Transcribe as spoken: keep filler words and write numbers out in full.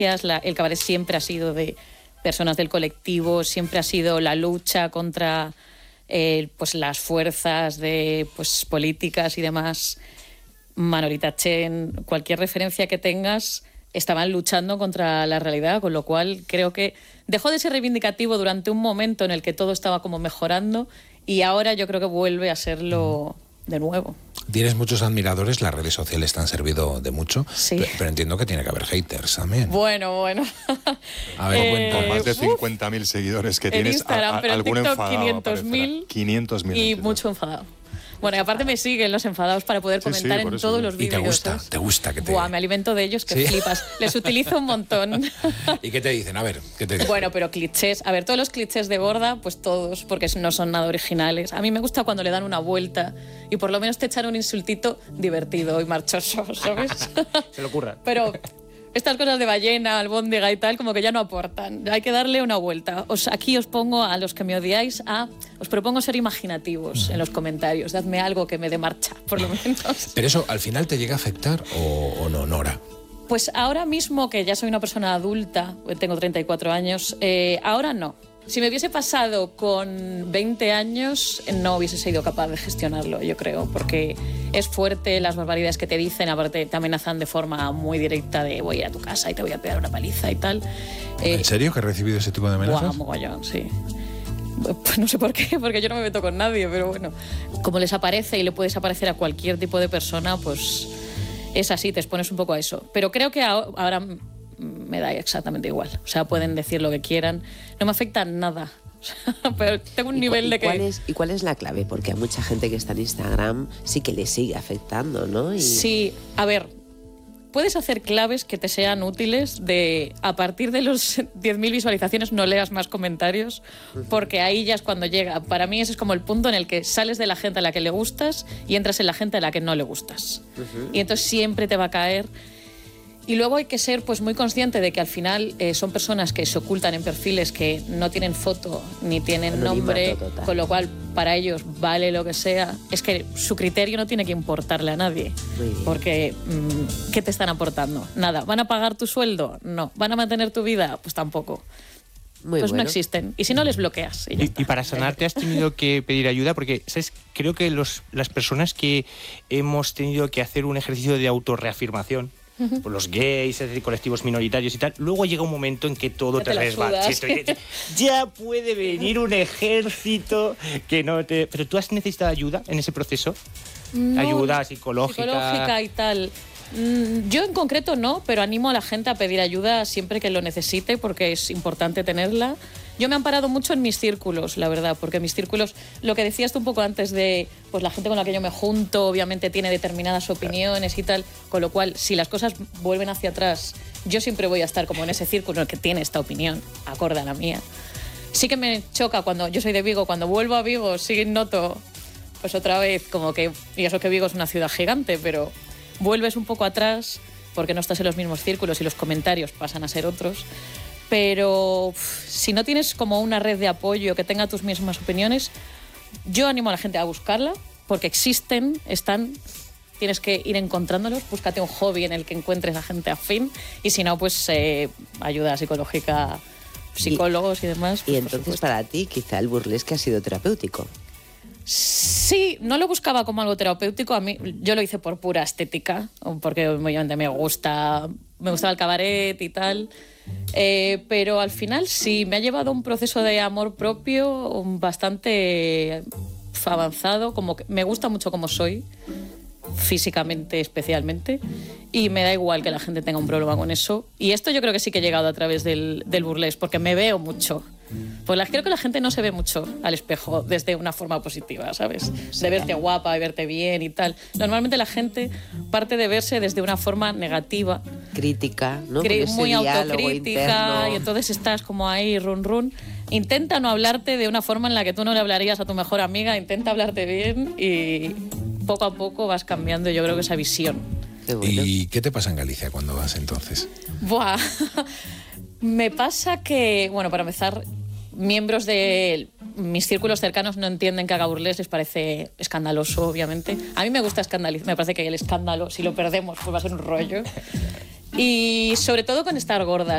La, el cabaret siempre ha sido de personas del colectivo, siempre ha sido la lucha contra eh, pues las fuerzas de pues políticas y demás. Manolita Chen, cualquier referencia que tengas, estaban luchando contra la realidad, con lo cual creo que dejó de ser reivindicativo durante un momento en el que todo estaba como mejorando y ahora yo creo que vuelve a serlo de nuevo. Tienes muchos admiradores, las redes sociales te han servido de mucho, sí. pero, pero entiendo que tiene que haber haters también. Bueno, bueno. A ver, eh, con más de cincuenta mil seguidores que en tienes, Instagram, a, a, pero en algún TikTok enfadado quinientos mil quinientos mil y mucho enfadado. Bueno, y aparte me siguen los enfadados para poder sí, comentar sí, en eso. todos los vídeos. ¿Y te gusta? ¿sabes? ¿Te gusta que te...? Buah, me alimento de ellos que ¿Sí? flipas. Les utilizo un montón. ¿Y qué te dicen? A ver, ¿qué te dicen? Bueno, pero clichés. A ver, todos los clichés de Borda, pues todos, porque no son nada originales. A mí me gusta cuando le dan una vuelta y por lo menos te echan un insultito divertido y marchoso, ¿sabes? Se lo ocurra. Pero... estas cosas de ballena, albóndiga y tal, como que ya no aportan. Hay que darle una vuelta. Os, aquí os pongo, a los que me odiáis, a, os propongo ser imaginativos en los comentarios. Dadme algo que me dé marcha, por lo menos. ¿Pero eso al final te llega a afectar o, o no, Nora? Pues ahora mismo, que ya soy una persona adulta, tengo treinta y cuatro años, eh, ahora no. Si me hubiese pasado con veinte años, no hubiese sido capaz de gestionarlo, yo creo, porque es fuerte las barbaridades que te dicen, aparte te amenazan de forma muy directa de voy a ir a tu casa y te voy a pegar una paliza y tal. Eh, ¿En serio que has recibido ese tipo de amenazas? Guau, mogollón, sí. Pues no sé por qué, porque yo no me meto con nadie, pero bueno, como les aparece y le puedes aparecer a cualquier tipo de persona, pues es así, te expones un poco a eso. Pero creo que ahora me da exactamente igual. O sea, pueden decir lo que quieran. No me afecta nada. Pero tengo un nivel de que... ¿Cuál es, ¿Y cuál es la clave? Porque a mucha gente que está en Instagram sí que le sigue afectando, ¿no? Y... Sí, a ver, puedes hacer claves que te sean útiles de a partir de los diez mil visualizaciones no leas más comentarios, porque ahí ya es cuando llega. Para mí ese es como el punto en el que sales de la gente a la que le gustas y entras en la gente a la que no le gustas. Uh-huh. Y entonces siempre te va a caer... Y luego hay que ser pues muy consciente de que al final eh, son personas que se ocultan en perfiles que no tienen foto ni tienen Anonimato nombre, total. Con lo cual para ellos vale lo que sea. Es que su criterio no tiene que importarle a nadie, porque mmm, ¿qué te están aportando? Nada. ¿Van a pagar tu sueldo? No. ¿Van a mantener tu vida? Pues tampoco. Muy pues bueno. No existen. Y si no, les bloqueas. Y, y, y para sanarte has tenido que pedir ayuda, porque ¿sabes? Creo que los, las personas que hemos tenido que hacer un ejercicio de autorreafirmación, por los gays, es decir, colectivos minoritarios y tal, luego llega un momento en que todo te, te resbala. Sí, estoy... ya puede venir un ejército que no te... Pero tú has necesitado ayuda en ese proceso, no, ayuda psicológica. Psicológica y tal. Yo en concreto no, pero animo a la gente a pedir ayuda siempre que lo necesite, porque es importante tenerla. Yo me he amparado mucho en mis círculos, la verdad, porque mis círculos, lo que decías tú un poco antes de, pues la gente con la que yo me junto, obviamente tiene determinadas opiniones y tal, con lo cual, si las cosas vuelven hacia atrás, yo siempre voy a estar como en ese círculo en el que tiene esta opinión, acorde a la mía. Sí que me choca cuando, yo soy de Vigo, cuando vuelvo a Vigo, sí noto, pues otra vez, como que, y eso que Vigo es una ciudad gigante, pero vuelves un poco atrás, porque no estás en los mismos círculos y los comentarios pasan a ser otros. Pero uf, si no tienes como una red de apoyo que tenga tus mismas opiniones, yo animo a la gente a buscarla, porque existen, están, tienes que ir encontrándolos, búscate un hobby en el que encuentres a gente afín, y si no, pues eh, ayuda psicológica, psicólogos y, y demás. Pues, y entonces para ti quizá el burlesque ha sido terapéutico. Sí, no lo buscaba como algo terapéutico, a mí yo lo hice por pura estética, porque obviamente me gusta, me gustaba el cabaret y tal. Eh, pero al final sí, me ha llevado a un proceso de amor propio bastante avanzado, como que me gusta mucho como soy, físicamente especialmente, y me da igual que la gente tenga un problema con eso. Y esto yo creo que sí que he llegado a través del, del burlesque, porque me veo mucho. Pues la, creo que la gente no se ve mucho al espejo desde una forma positiva, ¿sabes? De verte guapa, de verte bien y tal. Normalmente la gente parte de verse desde una forma negativa. Crítica, ¿no? Cri- muy autocrítica, y entonces estás como ahí, run, run. Intenta no hablarte de una forma en la que tú no le hablarías a tu mejor amiga, intenta hablarte bien y poco a poco vas cambiando, yo creo que esa visión. Qué bueno. ¿Y qué te pasa en Galicia cuando vas entonces? Buah, me pasa que, bueno, para empezar, miembros de mis círculos cercanos no entienden que haga burlesque, les parece escandaloso, obviamente. A mí me gusta escandalizar, me parece que el escándalo, si lo perdemos, pues va a ser un rollo. Y sobre todo con estar gorda.